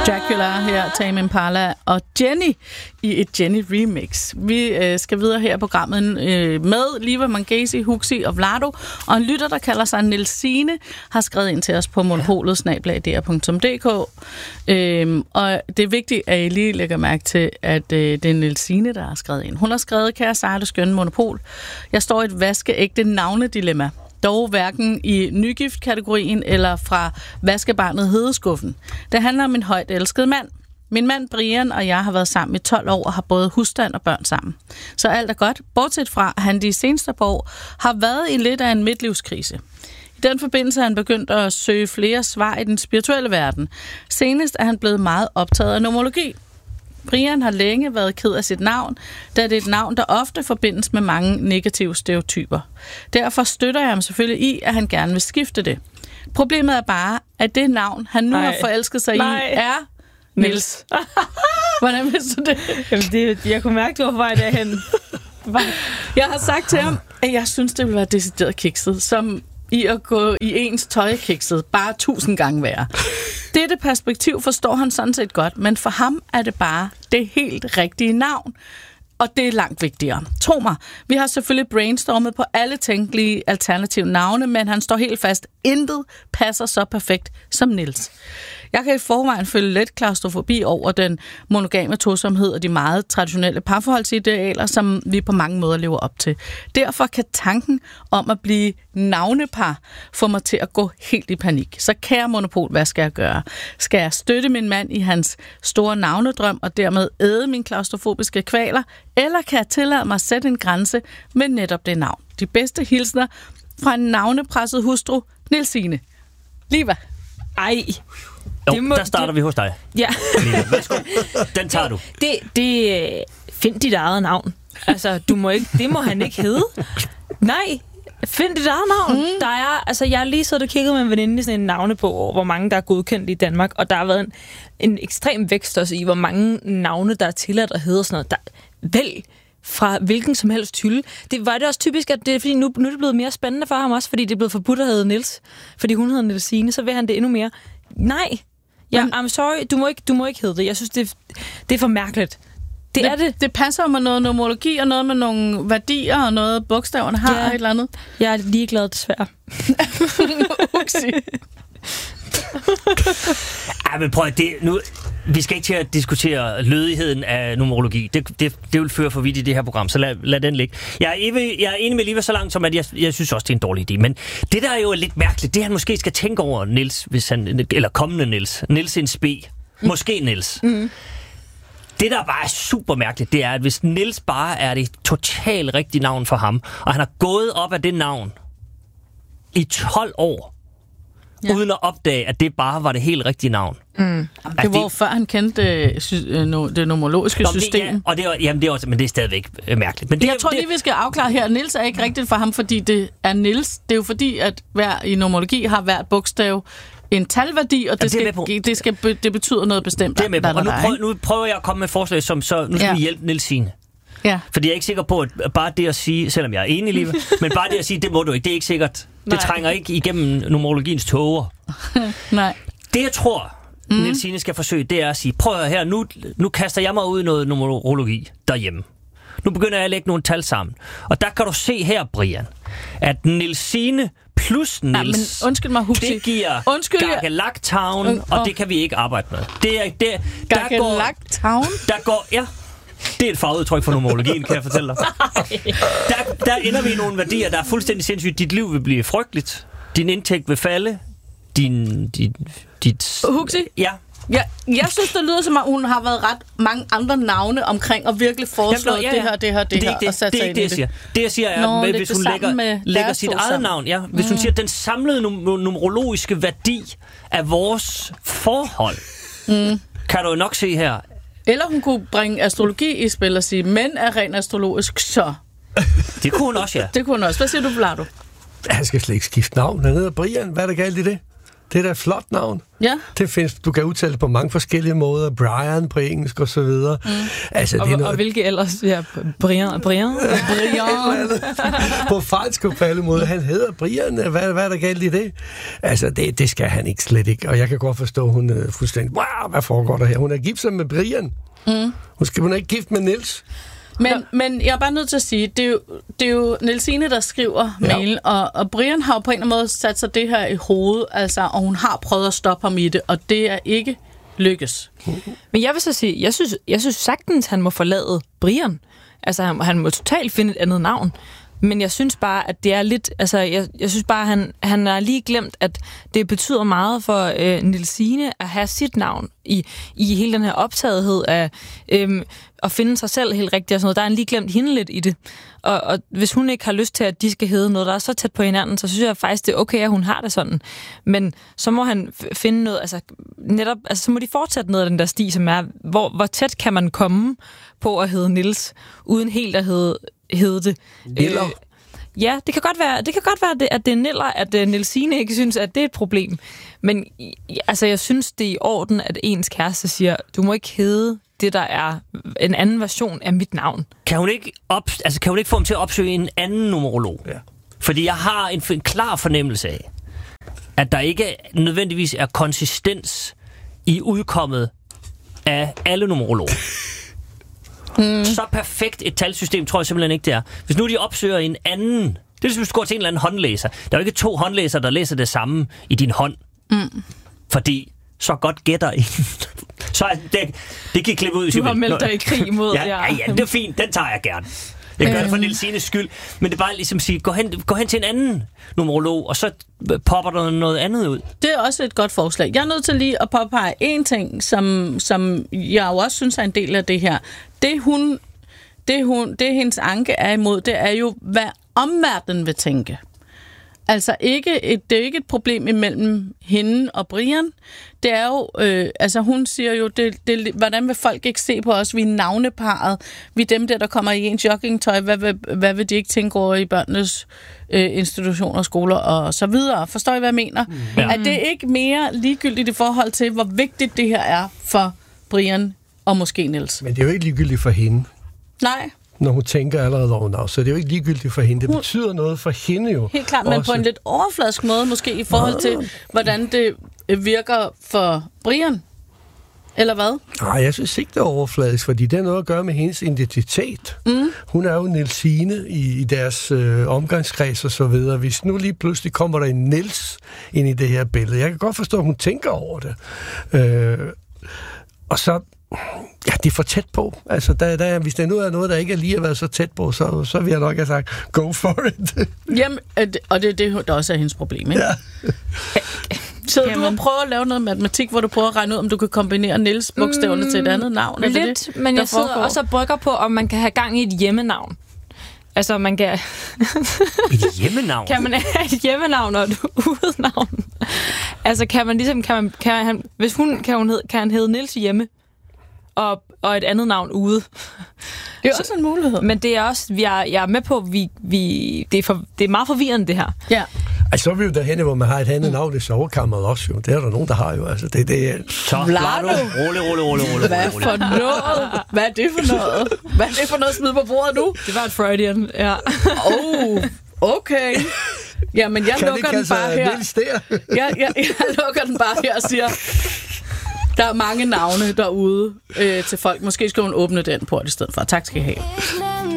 Dracula her, Tame Impala og Jenny i et Jenny remix. Vi skal videre her i programmet med Liva Mangesi, Huxi og Vlado, og en lytter, der kalder sig Nielsine, har skrevet ind til os på monopolet@dr.dk. Og det er vigtigt, at I lige lægger mærke til, at det er Nielsine, der har skrevet ind. Hun har skrevet: Kære sarte skønne Monopol, jeg står i et vaskeægte navnedilemma. Dog hverken i nygift-kategorien eller fra vaskebarnet Hedeskuffen. Det handler om en højt elsket mand. Min mand Brian og jeg har været sammen i 12 år og har både husstand og børn sammen. Så alt er godt, bortset fra, at han de seneste par år har været i lidt af en midtlivskrise. I den forbindelse er han begyndt at søge flere svar i den spirituelle verden. Senest er han blevet meget optaget af numerologi. Brian har længe været ked af sit navn, da det er et navn, der ofte forbindes med mange negative stereotyper. Derfor støtter jeg ham selvfølgelig i, at han gerne vil skifte det. Problemet er bare, at det navn, han nu har forelsket sig i, er Niels. Hvordan vidste du det? Jamen jeg kunne mærke, du var på vej derhen. Jeg har sagt til ham, at jeg synes, det vil være decideret kikset, som i at gå i ens tøjkikset, bare 1000 gange værre. Dette perspektiv forstår han sådan set godt, men for ham er det bare det helt rigtige navn. Og det er langt vigtigere. Tro mig, vi har selvfølgelig brainstormet på alle tænkelige alternative navne, men han står helt fast. Intet passer så perfekt som Niels. Jeg kan i forvejen føle let klaustrofobi over den monogame tosomhed og de meget traditionelle parforholdsidealer, som vi på mange måder lever op til. Derfor kan tanken om at blive navnepar få mig til at gå helt i panik. Så kære Monopol, hvad skal jeg gøre? Skal jeg støtte min mand i hans store navnedrøm og dermed æde mine klaustrofobiske kvaler? Eller kan jeg tillade mig at sætte en grænse med netop det navn? De bedste hilsner fra en navnepresset hustru, Nielsine. Liva. Ej. Jo, der starter vi hos dig. Ja. Værsgo. Den tager du. Find dit eget navn. Altså, det må han ikke hedde. Nej, find dit eget navn. Der er, jeg har lige siddet og kigget med en veninde i sådan en navnebog over, hvor mange der er godkendt i Danmark, og der har været en ekstrem vækst også i, hvor mange navne, der er tilladt at hedde sådan noget. Vælg fra hvilken som helst hylde. Det var det også typisk, at det er, fordi nu er det blevet mere spændende for ham også, fordi det er blevet forbudt at hedde Niels. Fordi hun hedder Nielsine, så vil han det endnu mere. Nej, I'm sorry, du må ikke hedde det. Jeg synes, det er for mærkeligt. Det passer med noget numerologi og noget med nogle værdier og noget bogstaverne har et eller andet. Jeg er ligeglad, desværre. Men prøv at vi skal ikke til at diskutere lødigheden af numerologi. Det vil føre for vidt i det her program, så lad den ligge. Jeg er enig med Liva så langt som, at jeg synes også, det er en dårlig idé. Men det, der er jo lidt mærkeligt, det han måske skal tænke over, Niels, eller kommende Niels en spe. Måske Niels. Mm. Det, der bare er super mærkeligt, det er, at hvis Niels bare er det totalt rigtige navn for ham, og han har gået op af det navn i 12 år, uden at opdage, at det bare var det helt rigtige navn. Mm. Det var før han kendte det numerologiske system. Men det er stadigvæk mærkeligt. Men jeg tror lige, vi skal afklare her. Niels er ikke rigtigt for ham, fordi det er Niels. Det er jo fordi, at i numerologi har hvert bogstav en talværdi, og det betyder noget bestemt. Det er med på. Og nu prøver jeg at komme med forslag, som så nu skal vi hjælpe Nielsine. Ja. Fordi jeg er ikke sikker på, at bare det at sige, selvom jeg er enig, Liva, men bare det at sige, det må du ikke, det er ikke sikkert. Det trænger ikke igennem numerologiens tåger. Nej. Det jeg tror, Nielsine skal forsøge, det er at sige, prøv at her, nu kaster jeg mig ud i noget numerologi derhjemme. Nu begynder jeg at lægge nogle tal sammen. Og der kan du se her, Brian, at Nielsine plus Niels, undskyld mig, Huxi. Det giver Gagalak-Town, og det kan vi ikke arbejde med. Gagalak-Town? Det er et fagudtryk for numerologien, kan jeg fortælle dig. Der ender vi i nogle værdier, der er fuldstændig sindssygt. Dit liv vil blive frygteligt. Din indtægt vil falde. Huxi? Ja. Ja, jeg synes, det lyder som om, hun har været ret mange andre navne omkring og virkelig foreslået det her, og sat sig ind i det. Det, jeg siger, er, hvis hun lægger sit eget navn, hvis hun siger, den samlede numerologiske værdi af vores forhold, kan du jo nok se her. Eller hun kunne bringe astrologi i spil og sige, mænd er rent astrologisk, så. Det kunne hun også, ja. Det kunne hun også. Hvad siger du, Vlado? Han skal slet ikke skifte navn. Han hedder Brian. Hvad er der galt i det? Det er da et flot navn. Ja. Det findes, du kan udtale det på mange forskellige måder. Brian på engelsk og så videre. Altså, og, det er noget, og hvilke ellers? Ja, Brian. på fransk og på alle måder. Han hedder Brian. Hvad er der galt i det? Altså, det skal han ikke slet ikke. Og jeg kan godt forstå, hun er fuldstændig... Wow, hvad foregår der her? Hun er gift sig med Brian. Hun er ikke gift med Niels. Men jeg er bare nødt til at sige, det er jo Nielsine, der skriver mailen, og Brian har jo på en eller anden måde sat sig det her i hovedet, altså, og hun har prøvet at stoppe ham i det, og det er ikke lykkes. Men jeg vil så sige, jeg synes sagtens, han må forlade Brian. Altså, han må totalt finde et andet navn. Men jeg synes bare, at det er lidt... Altså, jeg synes bare, han har lige glemt, at det betyder meget for Nielsine at have sit navn i hele den her optagethed af at finde sig selv helt rigtigt og sådan noget. Der er han lige glemt hende lidt i det. Og hvis hun ikke har lyst til, at de skal hedde noget, der er så tæt på hinanden, så synes jeg faktisk, det er okay, at hun har det sådan. Men så må han finde noget... Altså, netop... Altså, så må de fortsætte ned af den der sti, som er... Hvor tæt kan man komme på at hedde Niels, uden helt at hedde det. Niller. Ja, det kan godt være, at det er Niller, at Nielsine ikke synes, at det er et problem. Men altså, jeg synes, det er i orden, at ens kæreste siger, du må ikke hedde det, der er en anden version af mit navn. Kan hun ikke få ham til at opsøge en anden numerolog? Ja. Fordi jeg har en klar fornemmelse af, at der ikke nødvendigvis er konsistens i udkommet af alle numerologer. Så perfekt et talsystem tror jeg simpelthen ikke, det er. Hvis nu de opsøger en anden... Det er hvis du går til en eller anden håndlæser. Der er jo ikke 2 håndlæsere, der læser det samme i din hånd. Fordi så godt gætter I. Så det kan klippe ud. Du har meldt dig i krig mod... Ja, det er fint. Den tager jeg gerne. Jeg gør det for Nielsines skyld. Men det er bare ligesom at sige, gå hen til en anden numerolog, og så popper der noget andet ud. Det er også et godt forslag. Jeg er nødt til lige at påpege en ting, som jeg jo også synes er en del af det her. Det hendes anke er imod, det er jo, hvad omverdenen vil tænke. Altså det er ikke et problem imellem hende og Brian. Det er jo, hun siger jo, hvordan vil folk ikke se på os? Vi er navneparret. Vi er dem der kommer i ens joggingtøj. Hvad vil de ikke tænke over i børnenes institutioner, skoler og så videre? Forstår I, hvad jeg mener? Ja. At det ikke mere ligegyldigt i forhold til, hvor vigtigt det her er for Brian og måske Niels. Men det er jo ikke ligegyldigt for hende. Nej. Når hun tænker allerede over navn, så det er jo ikke ligegyldigt for hende. Det betyder noget for hende jo. Helt klart, men på en lidt overfladisk måde måske i forhold til, hvordan det virker for Brian. Eller hvad? Nej, jeg synes ikke, det er overfladisk, fordi det har noget at gøre med hendes identitet. Hun er jo Nielsine i deres omgangskreds og så videre. Hvis nu lige pludselig kommer der en Niels ind i det her billede. Jeg kan godt forstå, at hun tænker over det. Og så... Ja, det er for tæt på. Altså, hvis der nu er noget, der ikke er lige at være så tæt på, så vil jeg nok have sagt, go for it. Jamen, og det er det, der også er hendes problem, ikke? Ja. Så du har prøvet at lave noget matematik, hvor du prøver at regne ud, om du kan kombinere Niels bogstaverne til et andet navn? Lidt, det, men jeg sidder også og brygger på, om man kan have gang i et hjemmenavn. Altså, man kan... Et hjemmenavn? Kan man have et hjemmenavn og et udenavn? Altså, kan man ligesom... Kan han hedde Niels hjemme? Og et andet navn ude. Det er også en mulighed. Men det er også, jeg er med på, det er meget forvirrende, det her. Ja. Altså, så er vi jo derhenne, hvor man har et andet navn i sovekammeret også, jo. Det er der nogen, der har jo. Altså, Så, Vlado. Rolig. Hvad for noget? Hvad er det for noget? Hvad er det for noget at smide på bordet nu? Det var et Freudian, ja. Okay. Jamen, jeg lukker den bare her. Jeg lukker den bare her og siger... Der er mange navne derude til folk. Måske skal hun åbne den port i stedet for. Tak skal I have.